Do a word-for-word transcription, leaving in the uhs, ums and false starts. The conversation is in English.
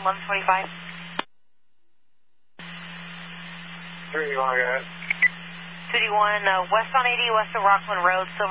eleven twenty-five. three one, go ahead. two one, uh, west on eighty, west of Rockland Road, Silver.